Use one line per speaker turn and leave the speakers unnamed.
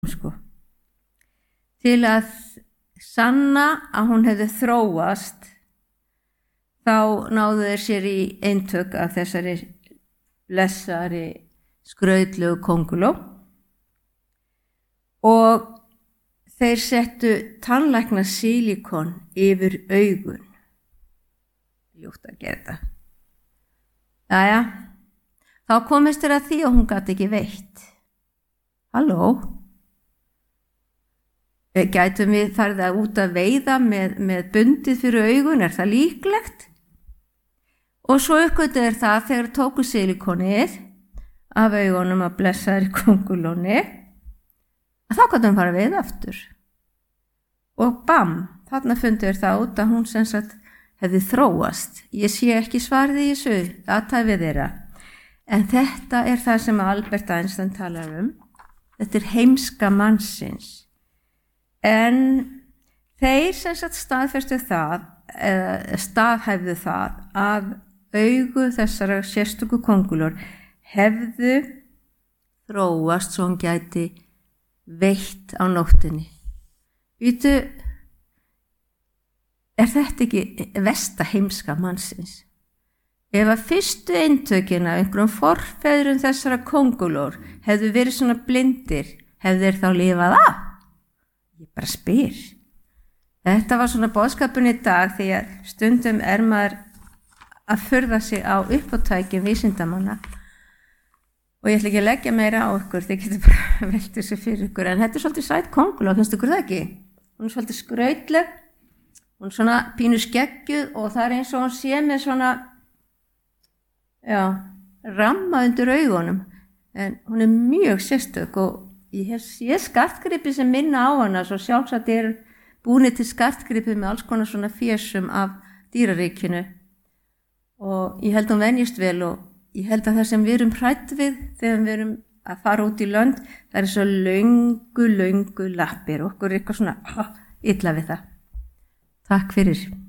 sko. Til að sanna að hún hefði þróast, þá náðu þeir sér í eintök af þessari blessari skrautlegu kónguló og þeir settu tannlækna silikon yfir augun. Ljótt að gera þetta. Jæja, þá komist þér að því að hún gat ekki veitt. Halló? Gætum við farið að út að veiða með bundið fyrir augun, er það líklegt? Og svo uppgötuðu þeir það þegar tóku silikonið af augunum að blessaðri kóngulóni, að þá gátum við farið að veiða aftur. Og bam, þarna fundu þeir það út að hún sem sagt hefði þróast. Ég sé ekki svarið í þessu, athæfið þeirra. En þetta er það sem Albert Einstein talar um. Þetta er heimska mannsins. En þeir sem sagt staðfestu það, staðhæfðu það að augu þessara sérstöku kóngulór hefðu þróast svo hann gæti veitt á nóttinni. Vítu, er þetta ekki versta heimska mannsins? Ef að fyrstu eintökin af einhverjum forfeðrum þessara kóngulór hefðu verið svona blindir, hefðu þeir þá lifað af? Ég bara spyr. Þetta var svona boðskapun í dag því að stundum er maður að furða sig á uppátækjum vísindamanna og ég ætla ekki að leggja meira á ykkur, þið getur bara velt þessu fyrir ykkur, en þetta er svolítið sæt kónguló, finnst ykkur það ekki? Hún er svolítið skrautleg, hún er svona pínu skeggjuð og það er eins og hún sé með svona, ramma undir augunum, en hún er mjög sérstök og ég sé skartgripi sem minna á hana, svo sjálfsagt er búnir til skartgripi með alls konar svona fésum af dýraríkinu og ég held hún venjist vel og ég held að það sem við erum hrædd við þegar við erum að fara út í lönd, það er svo löngu lappir og okkur er eitthvað svona illa við það. Takk fyrir.